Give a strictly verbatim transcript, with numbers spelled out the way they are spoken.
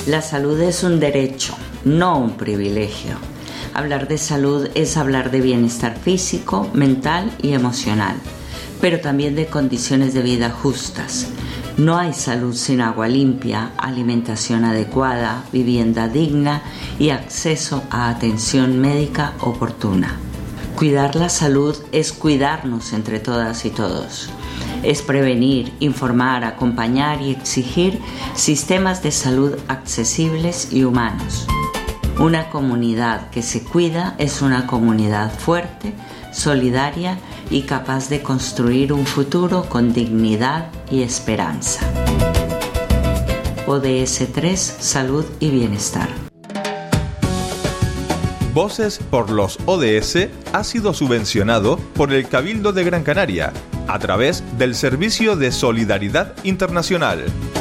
La salud es un derecho, no un privilegio. Hablar de salud es hablar de bienestar físico, mental y emocional, pero también de condiciones de vida justas. No hay salud sin agua limpia, alimentación adecuada, vivienda digna y acceso a atención médica oportuna. Cuidar la salud es cuidarnos entre todas y todos. Es prevenir, informar, acompañar y exigir sistemas de salud accesibles y humanos. Una comunidad que se cuida es una comunidad fuerte, solidaria y capaz de construir un futuro con dignidad y esperanza. O D S tres, Salud y Bienestar. Voces por los O D S ha sido subvencionado por el Cabildo de Gran Canaria a través del Servicio de Solidaridad Internacional.